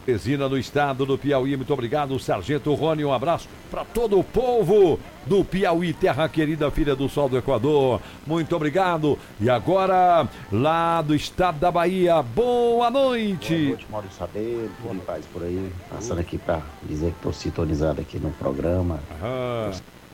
Teresina, no estado do Piauí. Muito obrigado, Sargento Rony. Um abraço para todo o povo do Piauí, terra querida, filha do sol do Equador. Muito obrigado. E agora, lá do estado da Bahia, boa noite. Boa noite, Maurício Rabelo, tudo em paz por aí. Passando aqui para dizer que estou sintonizado aqui no programa.